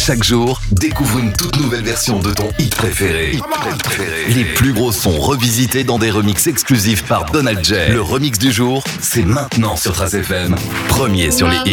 Chaque jour, découvre une toute nouvelle version de ton hit préféré. Les plus gros sons revisités dans des remixes exclusifs par Donald J. Le remix du jour, c'est maintenant sur Trace FM. Premier sur les hits.